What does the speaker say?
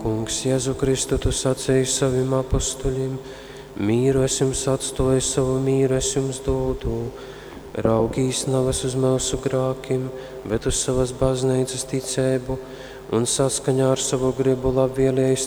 Kungs, Jēzu Kristu, tu sacēji saviem apostuļiem, mīru es jums atstāju, savu mīru es jums dodu. Raugīs navas uz mūsu grākiem, bet uz savas baznīcas ticēbu un saskaņā ar savu gribu labvēlējas